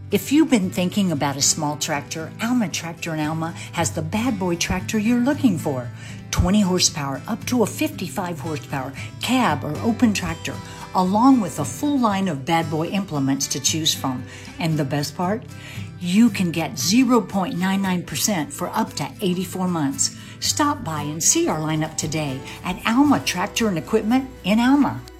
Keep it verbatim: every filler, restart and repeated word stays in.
If you've been thinking about a small tractor, Alma Tractor in Alma has the bad boy tractor you're looking for. twenty horsepower up to a fifty-five horsepower cab or open tractor, along with a full line of bad boy implements to choose from. And the best part? You can get zero point nine nine percent for up to eighty-four months. Stop by and see our lineup today at Alma Tractor and Equipment in Alma.